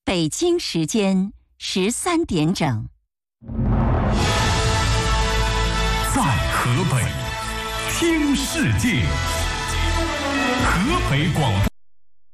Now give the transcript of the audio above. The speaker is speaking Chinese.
北京时间13点整。 在河北听世界，河北广播